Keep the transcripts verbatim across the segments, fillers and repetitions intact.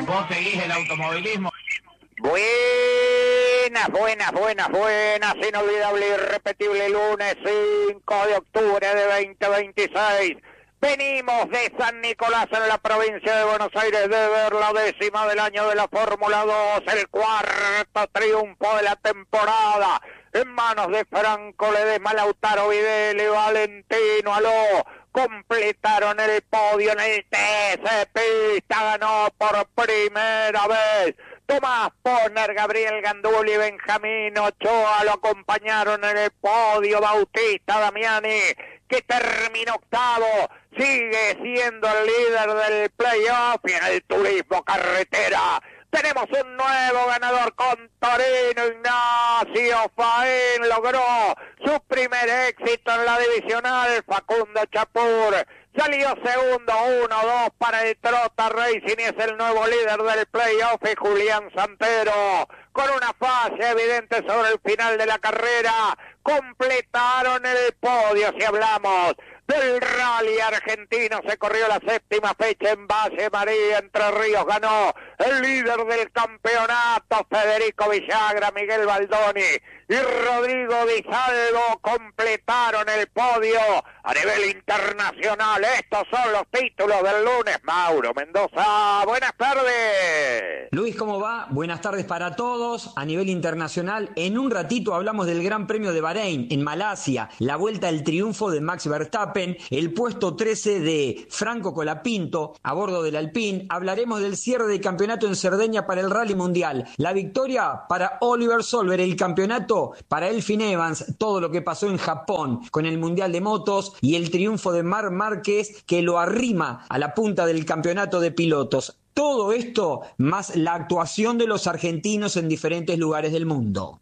¿Vos seguís el automovilismo? Buenas, buenas, buenas, buenas, inolvidable y irrepetible lunes cinco de octubre de veinte veintiséis. Venimos de San Nicolás en la provincia de Buenos Aires de ver la décima del año de la Fórmula dos, el cuarto triunfo de la temporada, en manos de Franco Ledesma, Lautaro Vidal y Valentino Aló. Completaron el podio en el T C Pista, ganó por primera vez Tomás Posner, Gabriel Gandulli y Benjamín Ochoa, lo acompañaron en el podio Bautista Damiani, que terminó octavo, sigue siendo el líder del playoff y en el turismo carretera tenemos un nuevo ganador con Torino. Ignacio Faín logró su primer éxito en la divisional. Facundo Chapur salió segundo, uno dos para el Trota Racing y es el nuevo líder del playoff. Y Julián Santero, con una falla evidente sobre el final de la carrera, completaron el podio. Si hablamos del rally argentino, se corrió la séptima fecha en Valle María, Entre Ríos, ganó el líder del campeonato, Federico Villagra, Miguel Baldoni y Rodrigo Di Salvo completaron el podio a nivel internacional. Estos son los títulos del lunes. Mauro Mendoza, buenas tardes. Luis, ¿cómo va? Buenas tardes para todos. A nivel internacional, en un ratito hablamos del Gran Premio de Bahrein, en Malasia, la vuelta al triunfo de Max Verstappen, el puesto trece de Franco Colapinto a bordo del Alpine. Hablaremos del cierre del campeonato en Cerdeña para el Rally Mundial, la victoria para Oliver Solver, el campeonato para Elfyn Evans, todo lo que pasó en Japón con el Mundial de Motos y el triunfo de Marc Márquez, que lo arrima a la punta del campeonato de pilotos. Todo esto más la actuación de los argentinos en diferentes lugares del mundo.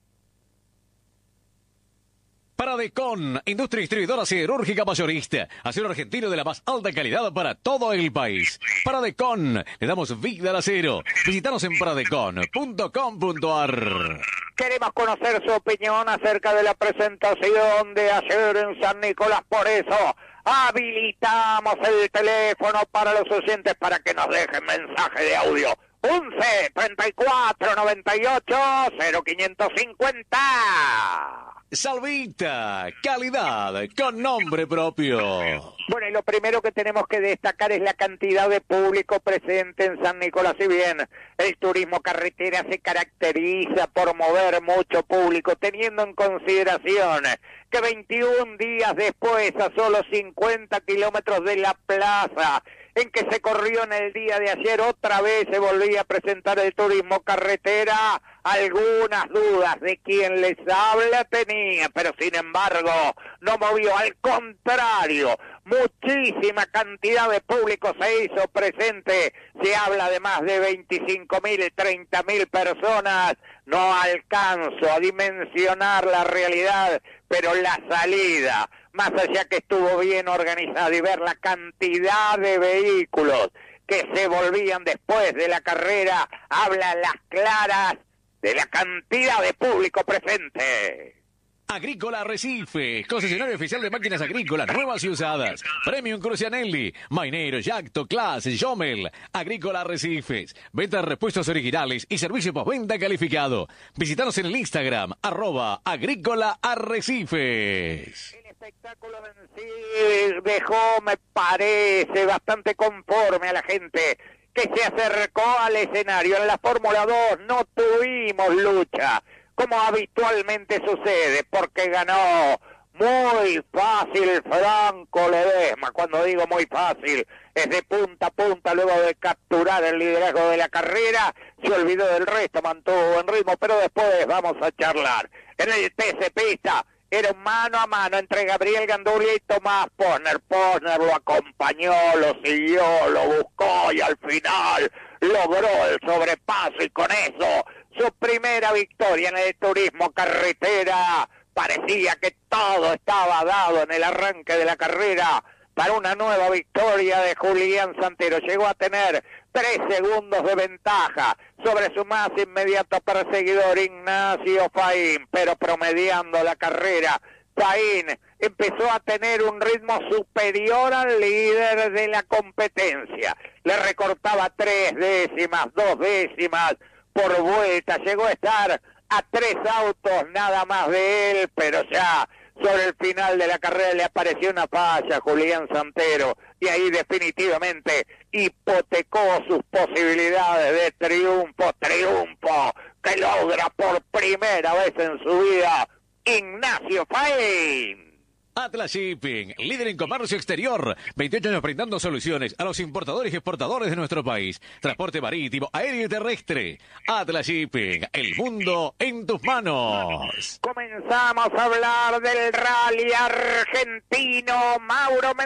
Paradecon, industria distribuidora siderúrgica mayorista, acero argentino de la más alta calidad para todo el país. Paradecon, le damos vida al acero. Visítanos en paradecon punto com punto ar. Queremos conocer su opinión acerca de la presentación de ayer en San Nicolás, por eso habilitamos el teléfono para los oyentes para que nos dejen mensaje de audio. once, treinta y cuatro, noventa y ocho, cero quinientos cincuenta. Salvita, calidad con nombre propio. Bueno, y lo primero que tenemos que destacar es la cantidad de público presente en San Nicolás. Si bien el turismo carretera se caracteriza por mover mucho público, teniendo en consideración que veintiún días después, a solo cincuenta kilómetros de la plaza en que se corrió en el día de ayer, otra vez se volvía a presentar el turismo carretera. Algunas dudas de quien les habla tenía, pero sin embargo no movió, al contrario, muchísima cantidad de público se hizo presente. Se habla de más de veinticinco mil, treinta mil personas. No alcanzo a dimensionar la realidad, pero la salida, más allá que estuvo bien organizada, y ver la cantidad de vehículos que se volvían después de la carrera, habla a las claras de la cantidad de público presente. Agrícola Arrecife, concesionario oficial de máquinas agrícolas nuevas y usadas. Premium Crucianelli, Mainero, Yacto, Class, Jomel. Agrícola Arrecifes, venta de repuestos originales y servicio postventa calificado. Visítanos en el Instagram, arroba Agrícola Arrecifes. El espectáculo en sí dejó, me parece, bastante conforme a la gente que se acercó al escenario. En la Fórmula dos no tuvimos lucha, como habitualmente sucede, porque ganó muy fácil Franco Ledesma. Cuando digo muy fácil, es de punta a punta. Luego de capturar el liderazgo de la carrera, se olvidó del resto, mantuvo buen ritmo, pero después vamos a charlar. En el T C Pista era un mano a mano entre Gabriel Gandulli y Tomás Posner. Posner lo acompañó, lo siguió, lo buscó y al final logró el sobrepaso, y con eso su primera victoria en el turismo carretera. Parecía que todo estaba dado en el arranque de la carrera para una nueva victoria de Julián Santero. Llegó a tener tres segundos de ventaja sobre su más inmediato perseguidor Ignacio Faín, pero promediando la carrera Paín empezó a tener un ritmo superior al líder de la competencia. Le recortaba tres décimas, dos décimas por vuelta. Llegó a estar a tres autos nada más de él, pero ya sobre el final de la carrera le apareció una falla a Julián Santero y ahí definitivamente hipotecó sus posibilidades de triunfo, triunfo que logra por primera vez en su vida Ignacio Paín. Atlas Shipping, líder en comercio exterior. veintiocho años brindando soluciones a los importadores y exportadores de nuestro país. Transporte marítimo, aéreo y terrestre. Atlas Shipping, el mundo en tus manos. Comenzamos a hablar del rally argentino Mauro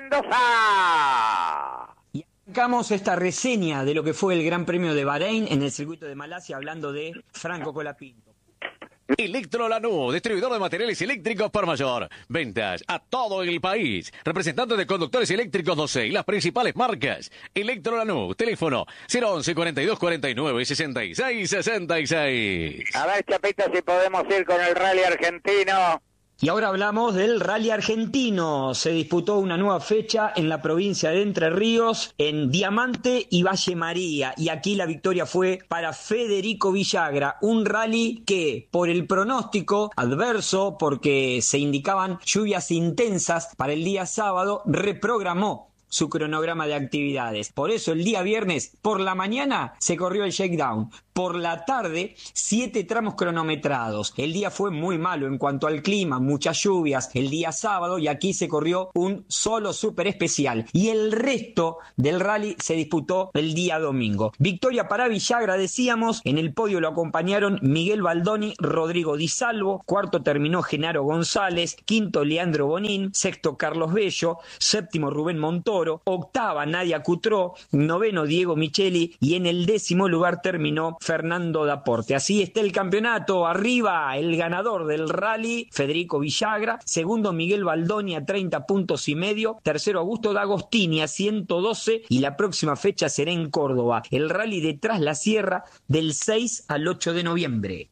Mendoza. Y arrancamos esta reseña de lo que fue el Gran Premio de Bahrein en el circuito de Malasia, hablando de Franco Colapinto. Electro Lanús, distribuidor de materiales eléctricos por mayor. Ventas a todo el país. Representante de conductores eléctricos doce y las principales marcas. Electro Lanús, teléfono cero once cuarenta y dos cuarenta y nueve sesenta y seis sesenta y seis. A ver, Chapita, si podemos ir con el rally argentino. Y ahora hablamos del rally argentino. Se disputó una nueva fecha en la provincia de Entre Ríos, en Diamante y Valle María. Y aquí la victoria fue para Federico Villagra. Un rally que, por el pronóstico adverso, porque se indicaban lluvias intensas para el día sábado, reprogramó su cronograma de actividades. Por eso el día viernes por la mañana se corrió el shakedown. Por la tarde, siete tramos cronometrados. El día fue muy malo en cuanto al clima, muchas lluvias el día sábado y aquí se corrió un solo súper especial. Y el resto del rally se disputó el día domingo. Victoria para Villagra, decíamos. En el podio lo acompañaron Miguel Baldoni, Rodrigo Di Salvo. Cuarto terminó Genaro González. Quinto Leandro Bonín. Sexto Carlos Bello. Séptimo Rubén Montoro. Octava Nadia Cutró. Noveno Diego Micheli. Y en el décimo lugar terminó Fernando Daporte. Así está el campeonato. Arriba el ganador del rally, Federico Villagra. Segundo Miguel Baldoni a treinta puntos y medio. Tercero Augusto D'Agostini a ciento doce. Y la próxima fecha será en Córdoba. El rally de Tras la Sierra del seis al ocho de noviembre.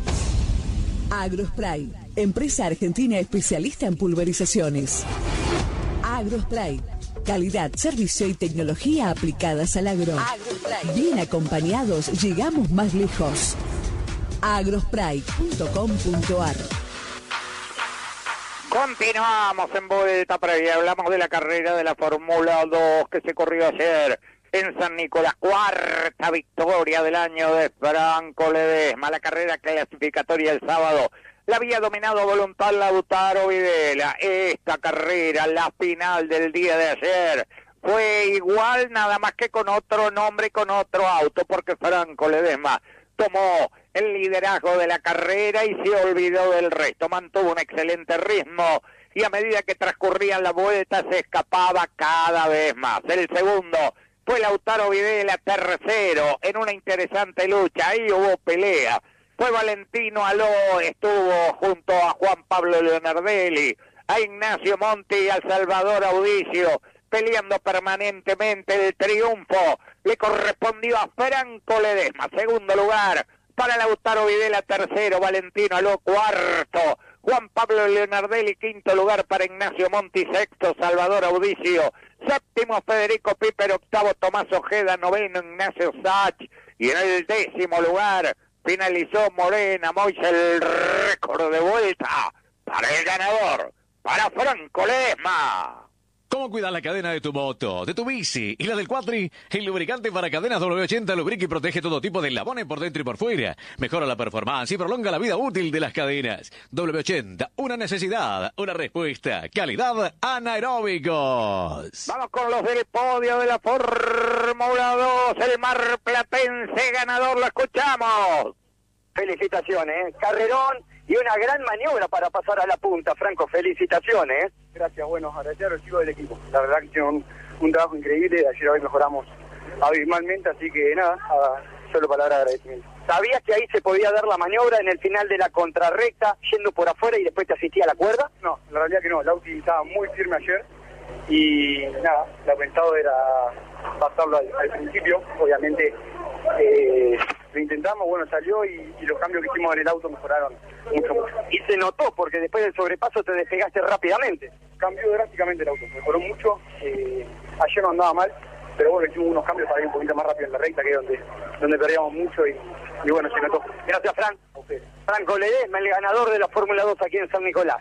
Agrospray, empresa argentina especialista en pulverizaciones. Agrospray, calidad, servicio y tecnología aplicadas al agro. Agrospray. Bien acompañados, llegamos más lejos. agrospray punto com punto ar. Continuamos en vuelta previa. Hablamos de la carrera de la Fórmula dos que se corrió ayer en San Nicolás. Cuarta victoria del año de Franco Ledesma. La carrera clasificatoria el sábado la había dominado a voluntad Lautaro Videla. Esta carrera, la final del día de ayer, fue igual, nada más que con otro nombre y con otro auto, porque Franco Ledesma tomó el liderazgo de la carrera y se olvidó del resto. Mantuvo un excelente ritmo y a medida que transcurrían las vueltas se escapaba cada vez más. El segundo fue Lautaro Videla, tercero, en una interesante lucha. Ahí hubo pelea. Fue Valentino Aló, estuvo junto a Juan Pablo Leonardelli, a Ignacio Monti y a Salvador Audicio, peleando permanentemente. El triunfo le correspondió a Franco Ledesma. Segundo lugar para Lautaro Videla, tercero Valentino Aló, cuarto Juan Pablo Leonardelli, quinto lugar para Ignacio Monti, sexto Salvador Audicio, séptimo Federico Piper, octavo Tomás Ojeda, noveno Ignacio Sach y en el décimo lugar finalizó Morena Mois. El récord de vuelta para el ganador, para Franco Ledesma. ¿Cómo cuidar la cadena de tu moto, de tu bici y la del cuatri? El lubricante para cadenas doble ochenta lubrica y protege todo tipo de eslabones por dentro y por fuera. Mejora la performance y prolonga la vida útil de las cadenas. doble ochenta, una necesidad, una respuesta. Calidad anaeróbicos. Vamos con los del podio de la Fórmula dos. El marplatense ganador, lo escuchamos. Felicitaciones, ¿eh? Carrerón y una gran maniobra para pasar a la punta. Franco, felicitaciones. Gracias, bueno, agradecer a los chicos del equipo. La verdad que hicieron un, un trabajo increíble. De ayer a hoy mejoramos abismalmente, así que nada, a, solo palabra de agradecimiento. ¿Sabías que ahí se podía dar la maniobra en el final de la contrarrecta, yendo por afuera y después te asistía a la cuerda? No, la realidad que no. Lauti estaba muy firme ayer y nada, lo pensado era pasarlo al, al principio. Obviamente eh, lo intentamos. intentamos, bueno, salió y, y los cambios que hicimos en el auto mejoraron mucho, mucho. Y se notó, porque después del sobrepaso te despegaste rápidamente. Cambió drásticamente el auto, mejoró mucho. Eh, ayer no andaba mal, pero bueno, hicimos unos cambios para ir un poquito más rápido en la recta, que es donde, donde perdíamos mucho y, y bueno, se notó. Gracias, Fran. Franco Ledesma, el ganador de la Fórmula dos aquí en San Nicolás.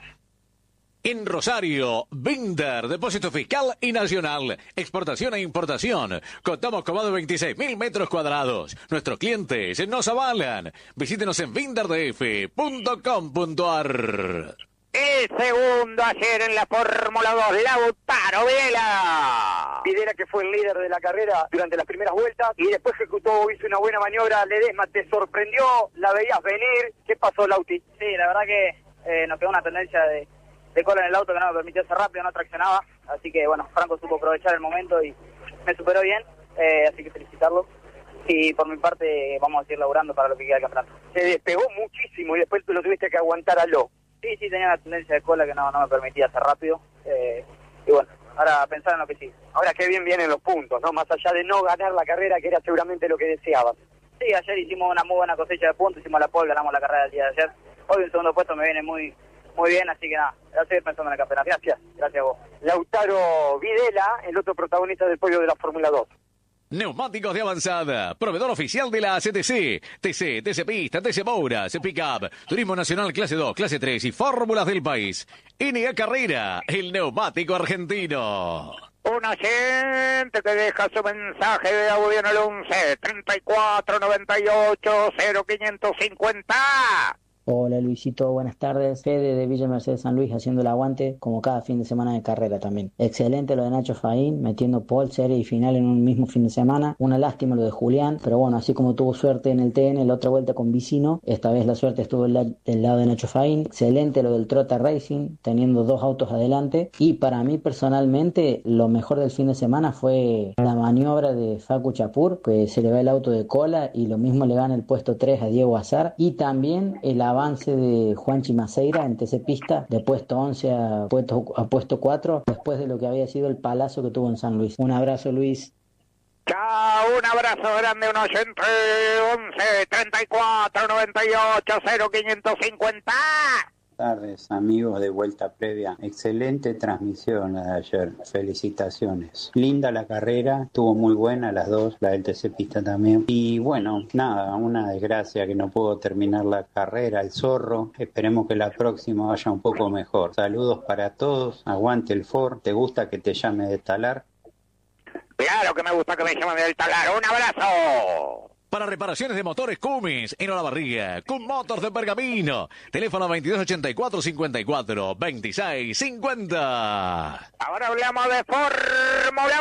En Rosario, Binder, depósito fiscal y nacional, exportación e importación. Contamos con más de veintiséis mil metros cuadrados. Nuestros clientes nos avalan. Visítenos en binder d f punto com punto a r. El segundo ayer en la Fórmula dos, Lautaro Videla. Videla, que fue el líder de la carrera durante las primeras vueltas y después ejecutó, hizo una buena maniobra. Ledesma, ¿te sorprendió? ¿La veías venir? ¿Qué pasó, Lauti? Sí, la verdad que eh, nos quedó una tendencia de... de cola en el auto que no me permitió ser rápido, no traccionaba, así que bueno, Franco supo aprovechar el momento y me superó bien, eh, así que felicitarlo. Y por mi parte vamos a seguir laburando para lo que queda del campeonato. Se despegó muchísimo y después tú lo tuviste que aguantar a lo. Sí, sí, tenía una tendencia de cola que no, no me permitía ser rápido, eh, y bueno, ahora pensar en lo que sigue. Ahora qué bien vienen los puntos, ¿no? Más allá de no ganar la carrera, que era seguramente lo que deseabas. Sí, ayer hicimos una muy buena cosecha de puntos, hicimos la pole, ganamos la carrera del día de ayer. Hoy un segundo puesto me viene muy... Muy bien, así que nada, voy a seguir pensando en el campeonato. Gracias. Gracias a vos. Lautaro Videla, el otro protagonista del podio de la Fórmula dos. Neumáticos de avanzada, proveedor oficial de la C T C, T C, T C Pista, T C Mouras, Pickup, Turismo Nacional Clase dos, Clase tres y Fórmulas del país. N A Carrera, el neumático argentino. Un oyente que deja su mensaje de audio en el once, treinta y cuatro, noventa y ocho, cero quinientos cincuenta. Hola Luisito, buenas tardes. Fede de Villa Mercedes San Luis haciendo el aguante como cada fin de semana de carrera también. Excelente lo de Nacho Faín, metiendo pole, serie y final en un mismo fin de semana. Una lástima lo de Julián, pero bueno, así como tuvo suerte en el T N la otra vuelta con Vicino, esta vez la suerte estuvo del, la- del lado de Nacho Faín. Excelente lo del Trota Racing, teniendo dos autos adelante. Y para mí personalmente lo mejor del fin de semana fue la maniobra de Facu Chapur, que se le va el auto de cola y lo mismo le gana el puesto tres a Diego Azar. Y también el avance de Juanchi Maceira en T C Pista de puesto once a puesto, a puesto cuatro después de lo que había sido el palazo que tuvo en San Luis. Un abrazo, Luis. Chao, un abrazo grande, un oyente, once, treinta y cuatro, noventa y ocho, cero quinientos cincuenta. Tardes, amigos de Vuelta Previa. Excelente transmisión la de ayer. Felicitaciones. Linda la carrera, estuvo muy buena las dos, la del T C Pista también. Y bueno, nada, una desgracia que no pudo terminar la carrera, el zorro. Esperemos que la próxima vaya un poco mejor. Saludos para todos, aguante el Ford. ¿Te gusta que te llame de Talar? Claro que me gusta que me llamen del talar. Un abrazo. Para reparaciones de motores Cummins en Olavarría, Cum Motors de Pergamino. Teléfono veintidós ochenta y cuatro, cincuenta y cuatro, veintiséis cincuenta. Ahora hablamos de Fórmula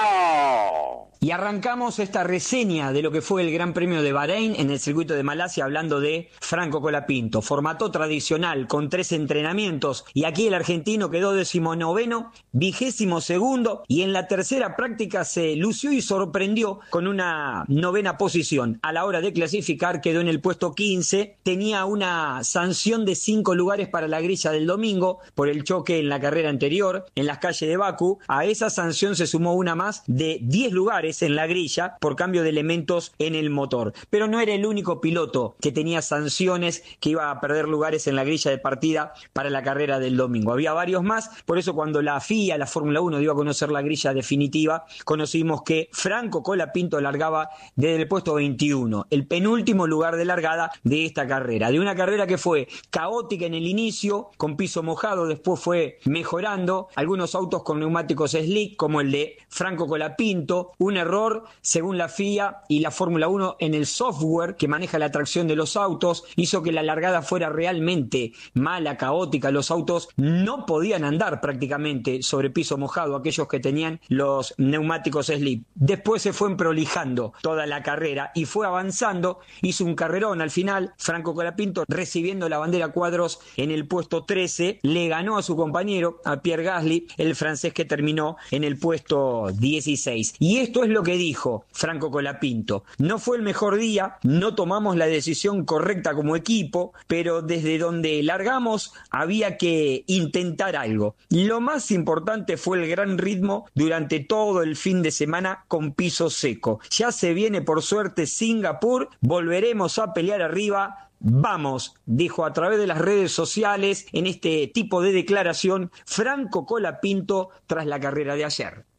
uno. Y arrancamos esta reseña de lo que fue el Gran Premio de Bahrein en el circuito de Malasia hablando de Franco Colapinto. Formato tradicional con tres entrenamientos y aquí el argentino quedó decimonoveno, vigésimo segundo y en la tercera práctica se lució y sorprendió con una novena posición. A la hora de clasificar quedó en el puesto quince, tenía una sanción de cinco lugares para la grilla del domingo por el choque en la carrera anterior en las calles de Bakú. A esa sanción se sumó una más de diez lugares en la grilla por cambio de elementos en el motor. Pero no era el único piloto que tenía sanciones, que iba a perder lugares en la grilla de partida para la carrera del domingo. Había varios más, por eso cuando la F I A, la Fórmula uno, dio a conocer la grilla definitiva, conocimos que Franco Colapinto largaba desde el puesto veintiuno, el penúltimo lugar de largada de esta carrera. De una carrera que fue caótica en el inicio, con piso mojado, después fue mejorando, algunos autos con neumáticos slick, como el de Franco Colapinto, un error según la F I A y la Fórmula uno en el software que maneja la tracción de los autos, hizo que la largada fuera realmente mala, caótica. Los autos no podían andar prácticamente sobre piso mojado, aquellos que tenían los neumáticos slip. Después se fue prolijando toda la carrera y fue avanzando, hizo un carrerón al final. Franco Colapinto, recibiendo la bandera cuadros en el puesto trece, le ganó a su compañero, a Pierre Gasly, el francés, que terminó en el puesto dieciséis. Y esto es lo que dijo Franco Colapinto: no fue el mejor día, no tomamos la decisión correcta como equipo, pero desde donde largamos había que intentar algo. Lo más importante fue el gran ritmo durante todo el fin de semana con piso seco. Ya se viene por suerte Singapur, volveremos a pelear arriba. Vamos, dijo a través de las redes sociales en este tipo de declaración Franco Colapinto tras la carrera de ayer.